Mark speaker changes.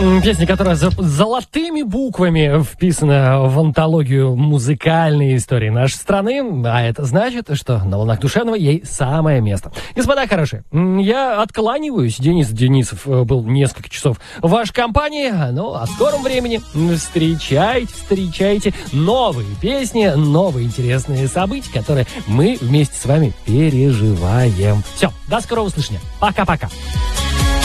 Speaker 1: Песня, которая золотыми буквами вписана в антологию музыкальной истории нашей страны, а это значит, что на волнах душевного ей самое место. Господа хорошие, я откланиваюсь. Денис Денисов был несколько часов в вашей компании, ну, а в скором времени встречайте новые песни, новые интересные события, которые мы вместе с вами переживаем. Все, до скорого услышания. Пока-пока.